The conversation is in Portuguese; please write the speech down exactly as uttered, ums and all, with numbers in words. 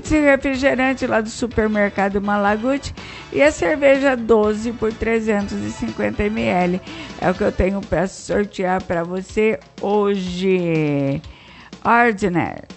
pizza e refrigerante lá do supermercado Malaguti. E a cerveja doze por trezentos e cinquenta mililitros. É o que eu tenho para sortear para você hoje. Ordinary.